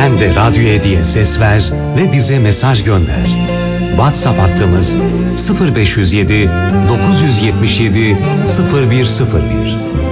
Sen de Radyo Edi'ye ses ver ve bize mesaj gönder. WhatsApp hattımız 0507 977 0101.